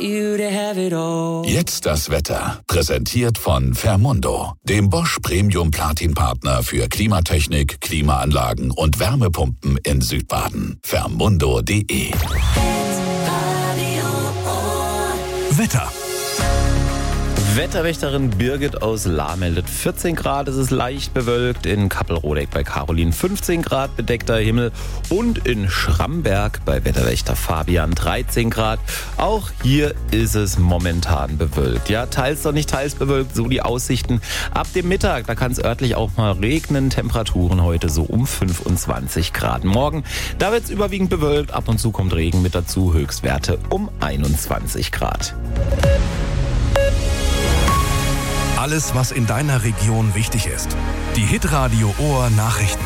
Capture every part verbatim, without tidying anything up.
you to have it all. Jetzt das Wetter. Präsentiert von Fermundo, dem Bosch Premium Platin Partner für Klimatechnik, Klimaanlagen und Wärmepumpen in Südbaden. Fermundo punkt de. Wetter. Wetterwächterin Birgit aus Lahr meldet vierzehn Grad, es ist leicht bewölkt, in Kappelrodeck bei Caroline fünfzehn Grad, bedeckter Himmel und in Schramberg bei Wetterwächter Fabian dreizehn Grad. Auch hier ist es momentan bewölkt. Ja, teils noch nicht teils bewölkt, so die Aussichten. Ab dem Mittag, da kann es örtlich auch mal regnen, Temperaturen heute so um fünfundzwanzig Grad. Morgen, da wird es überwiegend bewölkt, ab und zu kommt Regen mit dazu, Höchstwerte um einundzwanzig Grad. Alles, was in deiner Region wichtig ist. Die Hitradio Ohr Nachrichten.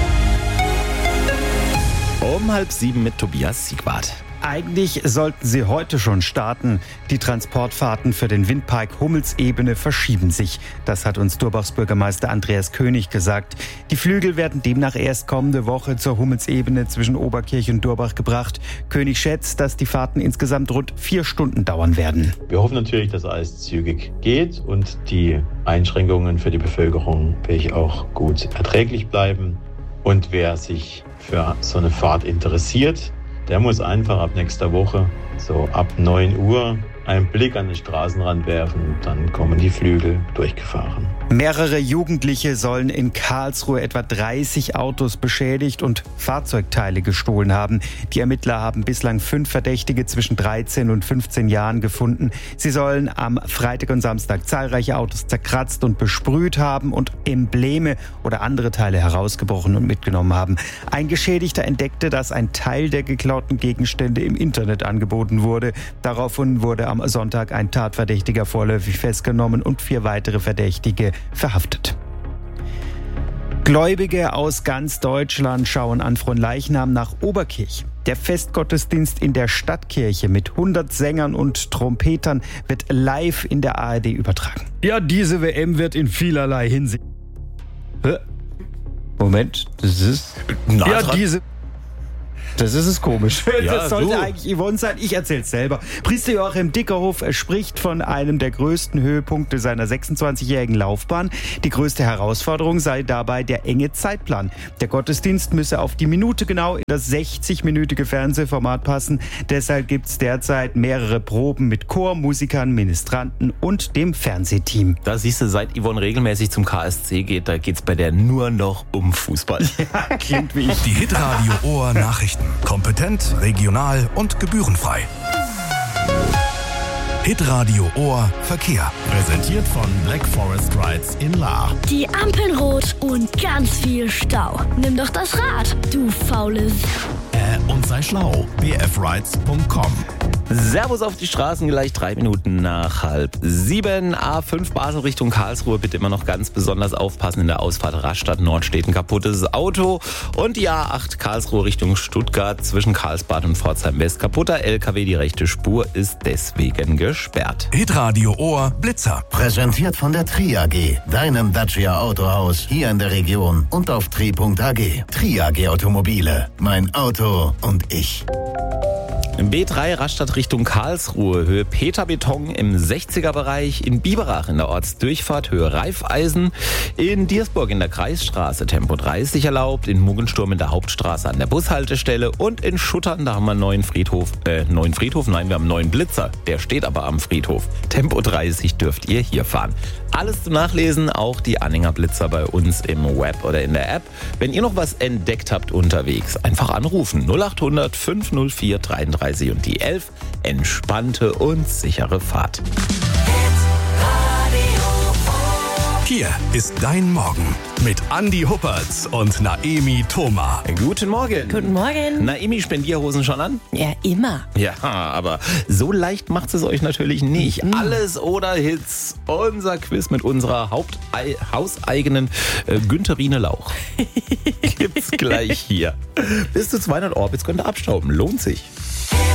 Um halb sieben mit Tobias Siegwart. Eigentlich sollten sie heute schon starten. Die Transportfahrten für den Windpark Hummelsebene verschieben sich. Das hat uns Durbachs Bürgermeister Andreas König gesagt. Die Flügel werden demnach erst kommende Woche zur Hummelsebene zwischen Oberkirch und Durbach gebracht. König schätzt, dass die Fahrten insgesamt rund vier Stunden dauern werden. Wir hoffen natürlich, dass alles zügig geht und die Einschränkungen für die Bevölkerung wirklich auch gut erträglich bleiben. Und wer sich für so eine Fahrt interessiert, der muss einfach ab nächster Woche, so ab neun Uhr, einen Blick an den Straßenrand werfen und dann kommen die Flügel durchgefahren. Mehrere Jugendliche sollen in Karlsruhe etwa dreißig Autos beschädigt und Fahrzeugteile gestohlen haben. Die Ermittler haben bislang fünf Verdächtige zwischen dreizehn und fünfzehn Jahren gefunden. Sie sollen am Freitag und Samstag zahlreiche Autos zerkratzt und besprüht haben und Embleme oder andere Teile herausgebrochen und mitgenommen haben. Ein Geschädigter entdeckte, dass ein Teil der geklauten Gegenstände im Internet angeboten wurde. Daraufhin wurde am Sonntag ein Tatverdächtiger vorläufig festgenommen und vier weitere Verdächtige verhaftet. Gläubige aus ganz Deutschland schauen an Fronleichnam nach Oberkirch. Der Festgottesdienst in der Stadtkirche mit hundert Sängern und Trompetern wird live in der A R D übertragen. Ja, diese W M wird in vielerlei Hinsicht... Moment, das ist... Na, ja, dran. diese... Das ist es komisch. Ja, das sollte du. eigentlich Yvonne sein. Ich erzähl's selber. Priester Joachim Dickerhoff spricht von einem der größten Höhepunkte seiner sechsundzwanzigjährigen Laufbahn. Die größte Herausforderung sei dabei der enge Zeitplan. Der Gottesdienst müsse auf die Minute genau in das sechzig-minütige Fernsehformat passen. Deshalb gibt's derzeit mehrere Proben mit Chor, Musikern, Ministranten und dem Fernsehteam. Da siehst du, seit Yvonne regelmäßig zum K S C geht, da geht's bei der nur noch um Fußball. Ja, klingt wie ich. Die Hitradio Ohr Nachrichten. Kompetent, regional und gebührenfrei. Hitradio Ohr Verkehr. Präsentiert von Black Forest Rides in Lahr. Die Ampeln rot und ganz viel Stau. Nimm doch das Rad, du faules. Äh, und sei schlau. b f rides punkt com. Servus auf die Straßen, gleich drei Minuten nach halb sieben. A fünf Basel Richtung Karlsruhe, bitte immer noch ganz besonders aufpassen. In der Ausfahrt Rastatt Nord steht ein kaputtes Auto. Und die A acht Karlsruhe Richtung Stuttgart zwischen Karlsbad und Pforzheim West. Kaputter L K W, die rechte Spur ist deswegen gesperrt. Hitradio Ohr Blitzer. Präsentiert von der Tri A G, deinem Dacia Autohaus hier in der Region und auf tri punkt a g. Tri A G Automobile, mein Auto und ich. B drei Rastatt Richtung Karlsruhe, Höhe Peterbeton im sechziger Bereich, in Biberach in der Ortsdurchfahrt, Höhe Reifeisen, in Diersburg in der Kreisstraße Tempo dreißig erlaubt, in Muggensturm in der Hauptstraße an der Bushaltestelle und in Schuttern, da haben wir einen neuen Friedhof, äh, neuen Friedhof, nein, wir haben einen neuen Blitzer, der steht aber am Friedhof. Tempo dreißig dürft ihr hier fahren. Alles zum Nachlesen, auch die Anhänger Blitzer bei uns im Web oder in der App. Wenn ihr noch was entdeckt habt unterwegs, einfach anrufen. null acht hundert fünf null vier dreiunddreißig und die elf. Entspannte und sichere Fahrt. Hier ist dein Morgen mit Andi Huppertz und Naemi Thoma. Guten Morgen. Guten Morgen. Naemi, Spendierhosen schon an? Ja, immer. Ja, aber so leicht macht es euch natürlich nicht. Mhm. Alles oder Hits. Unser Quiz mit unserer Haupt- hauseigenen äh, Güntherine Lauch. Gibt's gleich hier. Bis zu zweihundert Orbits könnt ihr abstauben. Lohnt sich.